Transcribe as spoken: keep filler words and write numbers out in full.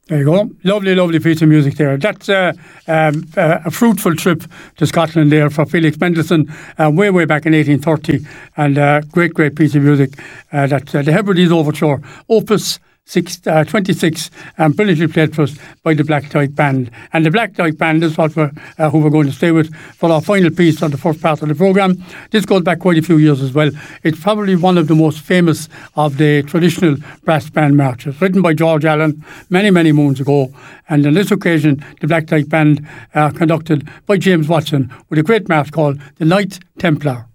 There you go. Lovely, lovely piece of music there. That's uh, um, uh, a fruitful trip to Scotland there for Felix Mendelssohn uh, way, way back in eighteen thirty. And uh, great, great piece of music. Uh, that's uh, the Hebrides Overture, Opus Six, uh, twenty-six, um, brilliantly played for us by the Black Dyke Band. And the Black Dyke Band is what we're, uh, who we're going to stay with for our final piece on the first part of the programme. This goes back quite a few years as well. It's probably one of the most famous of the traditional brass band marches, written by George Allen many, many moons ago. And on this occasion, the Black Dyke Band uh, conducted by James Watson with a great march called the Knight Templar.